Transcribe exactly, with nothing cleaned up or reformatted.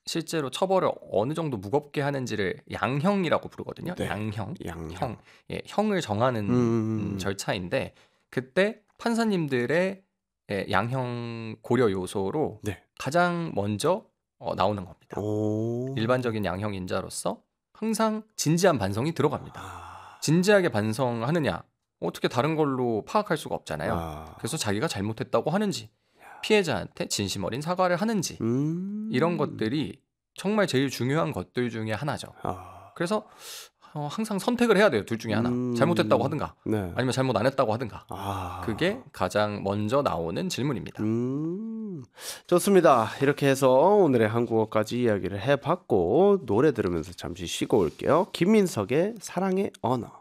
실제로 처벌을 어느 정도 무겁게 하는지를 양형이라고 부르거든요. 네. 양형, 양형. 형, 예, 형을 정하는 음. 음, 절차인데 그때 판사님들의 예, 양형 고려 요소로 네. 가장 먼저 어, 나오는 겁니다. 오. 일반적인 양형 인자로서 항상 진지한 반성이 들어갑니다. 아. 진지하게 반성하느냐? 어떻게 다른 걸로 파악할 수가 없잖아요. 아. 그래서 자기가 잘못했다고 하는지, 피해자한테 진심 어린 사과를 하는지 음. 이런 것들이 정말 제일 중요한 것들 중에 하나죠. 아. 그래서 어, 항상 선택을 해야 돼요. 둘 중에 하나. 음. 잘못했다고 하든가 네. 아니면 잘못 안 했다고 하든가. 아. 그게 가장 먼저 나오는 질문입니다. 음. 좋습니다. 이렇게 해서 오늘의 한국어까지 이야기를 해봤고 노래 들으면서 잠시 쉬고 올게요. 김민석의 사랑의 언어.